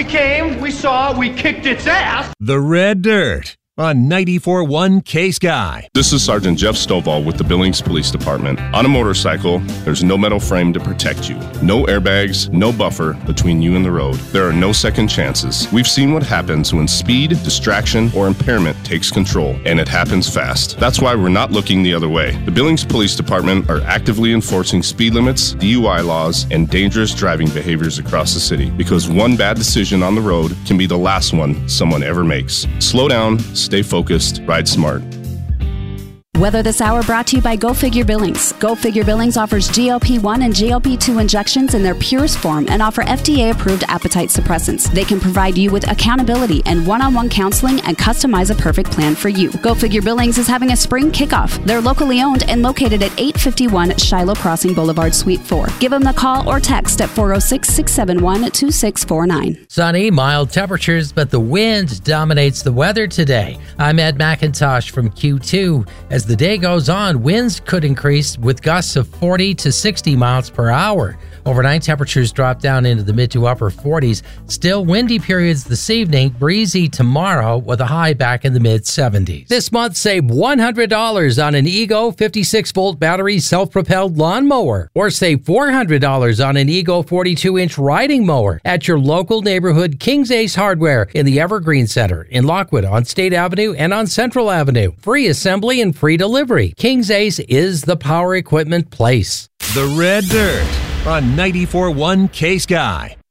We came, we saw, we kicked its ass. The Red Dirt on 94.1 K-Sky. This is Sergeant Jeff Stovall with the Billings Police Department. On a motorcycle, there's no metal frame to protect you. No airbags, no buffer between you and the road. There are no second chances. We've seen what happens when speed, distraction, or impairment takes control, and it happens fast. That's why we're not looking the other way. The Billings Police Department are actively enforcing speed limits, DUI laws, and dangerous driving behaviors across the city, because one bad decision on the road can be the last one someone ever makes. Slow down, stay focused, ride smart. Weather this hour brought to you by Go Figure Billings. Go Figure Billings offers GLP-1 and GLP-2 injections in their purest form and offer FDA-approved appetite suppressants. They can provide you with accountability and one-on-one counseling and customize a perfect plan for you. Go Figure Billings is having a spring kickoff. They're locally owned and located at 851 Shiloh Crossing Boulevard, Suite 4. Give them a call or text at 406-671-2649. Sunny, mild temperatures, but the wind dominates the weather today. I'm Ed McIntosh from Q2. As the day goes on, winds could increase with gusts of 40 to 60 miles per hour. Overnight temperatures drop down into the mid to upper 40s. Still windy periods this evening, breezy tomorrow with a high back in the mid 70s. This month, save $100 on an Ego 56-volt battery self-propelled lawnmower, or save $400 on an Ego 42-inch riding mower at your local neighborhood King's Ace Hardware in the Evergreen Center in Lockwood on State Avenue and on Central Avenue. Free assembly and free delivery. King's Ace is the power equipment place. The Red Dirt on 94.1 K-Sky.